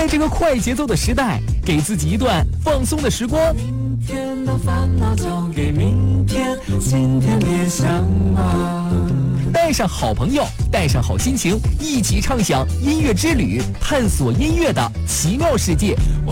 在这个快节奏的时代，给自己一段放松的时光。 明天的烦恼交给明天，今天别想忙。 带上好朋友，带上好心情，一起畅享音乐之旅，探索音乐的奇妙世界。